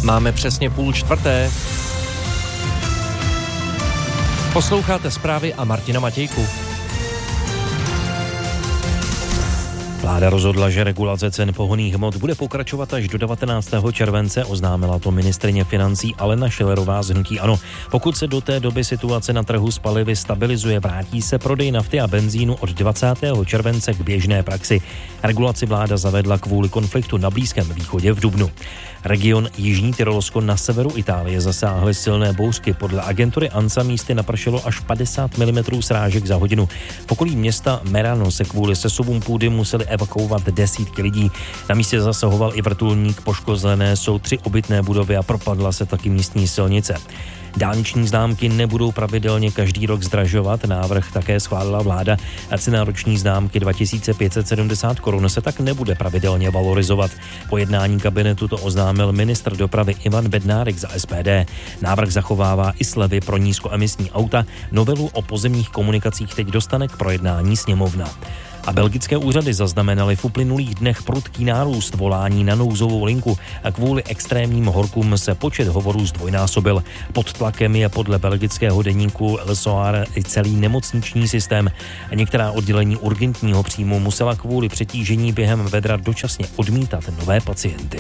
Máme přesně 3:30. Posloucháte zprávy a Martina Matějku. Vláda rozhodla, že regulace cen pohonných hmot bude pokračovat až do 19. července, oznámila to ministryně financí Alena Schillerová z hnutí ANO. Pokud se do té doby situace na trhu s palivy stabilizuje, vrátí se prodej nafty a benzínu od 20. července k běžné praxi. Regulaci vláda zavedla kvůli konfliktu na Blízkém východě v dubnu. Region Jižní Tyrolsko na severu Itálie zasáhly silné bouřky. Podle agentury ANSA místy napršelo až 50 mm srážek za hodinu. V okolí města Merano se kvůli sesuvům půdy museli evakuovat desítky lidí. Na místě zasahoval i vrtulník, poškozené jsou 3 obytné budovy a propadla se taky místní silnice. Dálniční známky nebudou pravidelně každý rok zdražovat, návrh také schválila vláda a cena roční známky 2570 korun se tak nebude pravidelně valorizovat. Po jednání kabinetu to oznámil ministr dopravy Ivan Bednárik za SPD. Návrh zachovává i slevy pro nízkoemisní auta, novelu o pozemních komunikacích teď dostane k projednání sněmovna. A belgické úřady zaznamenaly v uplynulých dnech prudký nárůst volání na nouzovou linku a kvůli extrémním horkům se počet hovorů zdvojnásobil. Pod tlakem je podle belgického deníku Le Soir i celý nemocniční systém. A některá oddělení urgentního příjmu musela kvůli přetížení během vedra dočasně odmítat nové pacienty.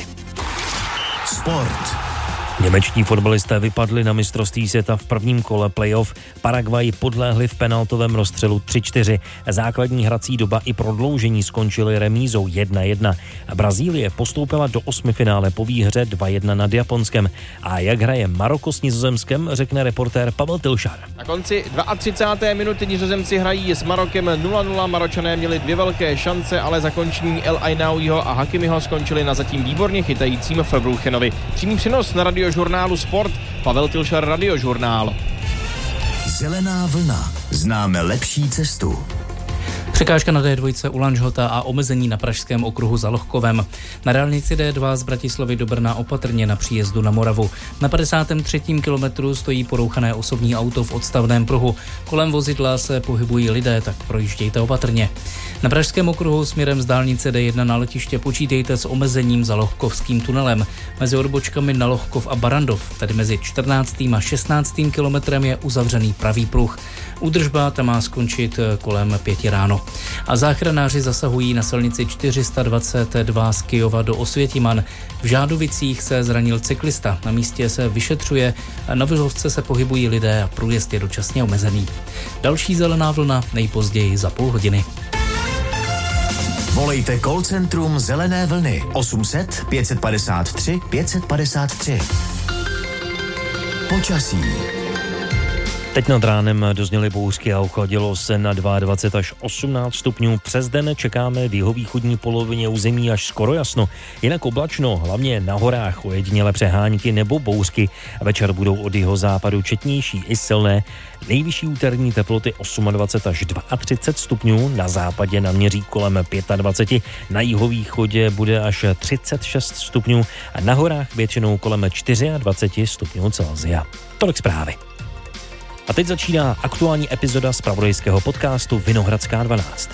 Sport. Němečtí fotbalisté vypadli na mistrovství světa v prvním kole playoff. Paraguay podléhli v penaltovém rozstřelu 3-4. Základní hrací doba i prodloužení skončily remízou 1-1. Brazílie postoupila do osmifinále po výhře 2-1 nad Japonskem. A jak hraje Maroko s Nizozemskem, řekne reportér Pavel Tilšar. Na konci 32. minuty Nizozemci hrají s Marokem 0-0. Maročané měli 2 velké šance, ale zakončení El Ainaouiho a Hakimiho skončili na zatím výborně chytajícím Verbruchenovi. Přímý přenos na Radiožurnálu Sport, Pavel Tilšar, Radiožurnál. Zelená vlna. Známe lepší cestu. Překážka na D2 u Lanžhota a omezení na pražském okruhu za Lohkovem. Na dálnici D2 z Bratislavy do Brna opatrně na příjezdu na Moravu. Na 53. kilometru stojí porouchané osobní auto v odstavném pruhu. Kolem vozidla se pohybují lidé, tak projíždějte opatrně. Na pražském okruhu směrem z dálnice D1 na letiště počítejte s omezením za Lohkovským tunelem. Mezi odbočkami na Lohkov a Barandov, tedy mezi 14. a 16. kilometrem, je uzavřený pravý pruh. Údržba tam má skončit kolem 5 ráno. A záchranáři zasahují na silnici 422 z Kyjova do Osvětiman. V Žádovicích se zranil cyklista. Na místě se vyšetřuje, na vozovce se pohybují lidé a průjezd je dočasně omezený. Další zelená vlna nejpozději za půl hodiny. Volejte call centrum Zelené vlny 800 553 553. Počasí. Teď nad ránem dozněly bouřky a ochladilo se na 22 až 18 stupňů. Přes den čekáme v jihovýchodní polovině území až skoro jasno. Jinak oblačno, hlavně na horách ojedinělé přehánky nebo bouřky. Večer budou od jihozápadu četnější i silné. Nejvyšší úterní teploty 28 až 32 stupňů, na západě naměří kolem 25, na jihovýchodě bude až 36 stupňů a na horách většinou kolem 24 stupňů Celsia. Tolik zprávy. A teď začíná aktuální epizoda zpravodajského podcastu Vinohradská 12.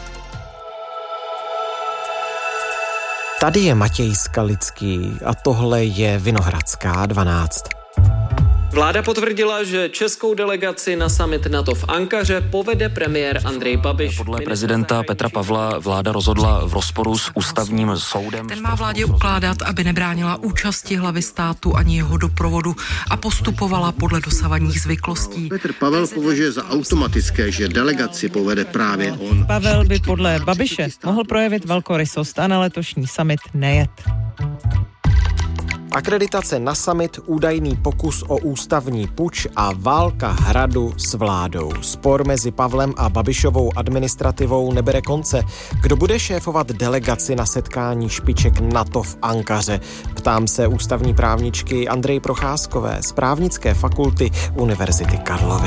Tady je Matěj Skalický a tohle je Vinohradská 12. Vláda potvrdila, že českou delegaci na summit NATO v Ankaře povede premiér Andrej Babiš. Podle prezidenta Petra Pavla vláda rozhodla v rozporu s ústavním soudem. Ten má vládě ukládat, aby nebránila účasti hlavy státu ani jeho doprovodu a postupovala podle dosavadních zvyklostí. Petr Pavel považuje za automatické, že delegaci povede právě on. Pavel by podle Babiše mohl projevit velkorysost a na letošní summit nejet. Akreditace na summit, údajný pokus o ústavní puč a válka hradu s vládou. Spor mezi Pavlem a Babišovou administrativou nebere konce. Kdo bude šéfovat delegaci na setkání špiček NATO v Ankaře? Ptám se ústavní právničky Andreji Procházkové z právnické fakulty Univerzity Karlovy.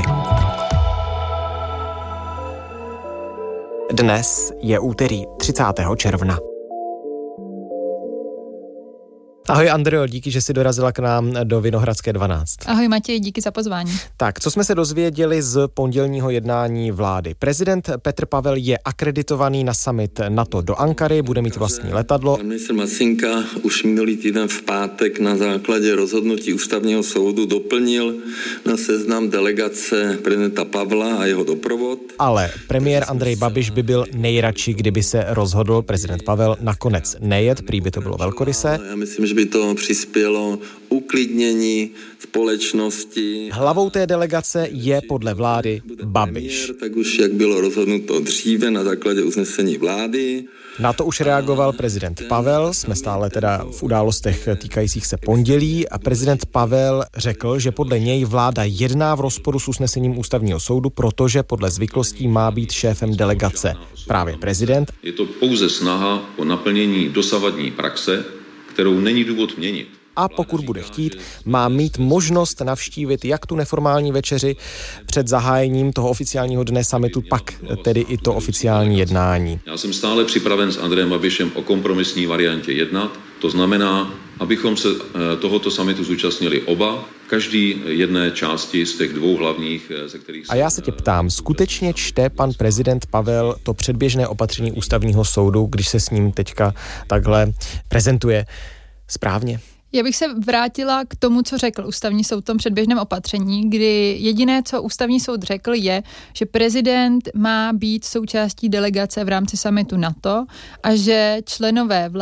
Dnes je úterý 30. června. Ahoj Andreo, díky, že jsi dorazila k nám do Vinohradské 12. Ahoj Matěj, díky za pozvání. Tak, co jsme se dozvěděli z pondělního jednání vlády? Prezident Petr Pavel je akreditovaný na summit NATO do Ankary, bude mít vlastní letadlo. Ministr Masinka už minulý týden v pátek na základě rozhodnutí ústavního soudu doplnil na seznam delegace prezidenta Pavla a jeho doprovod. Ale premiér Andrej Babiš by byl nejradši, kdyby se rozhodl prezident Pavel nakonec nejet, prý by to bylo velkoryse. Já myslím, že by to přispělo uklidnění společnosti. Hlavou té delegace je podle vlády Babiš. Tak už jak bylo rozhodnuto dříve na základě usnesení vlády. Na to už reagoval prezident Pavel, jsme stále teda v událostech týkajících se pondělí a prezident Pavel řekl, že podle něj vláda jedná v rozporu s usnesením ústavního soudu, protože podle zvyklostí má být šéfem delegace právě prezident. Je to pouze snaha o naplnění dosavadní praxe, kterou není důvod měnit. A pokud bude chtít, má mít možnost navštívit jak tu neformální večeři před zahájením toho oficiálního dne summitu, pak tedy i to oficiální jednání. Já jsem stále připraven s Andrejem Babišem o kompromisní variantě jednat. To znamená, abychom se tohoto summitu zúčastnili oba, každý jedné části z těch dvou hlavních, ze kterých... A já se tě ptám, skutečně čte pan prezident Pavel to předběžné opatření ústavního soudu, když se s ním teďka takhle prezentuje správně? Já bych se vrátila k tomu, co řekl ústavní soud v tom předběžném opatření, kdy jediné, co ústavní soud řekl, je, že prezident má být součástí delegace v rámci summitu NATO a že členové vlády